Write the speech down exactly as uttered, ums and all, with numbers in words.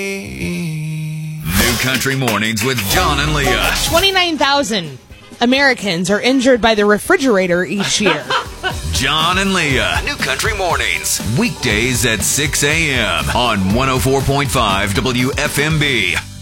New Country Mornings with John and Leah. twenty-nine thousand Americans are injured by the refrigerator each year. John and Leah. New Country Mornings. Weekdays at six a.m. on one oh four point five W F M B.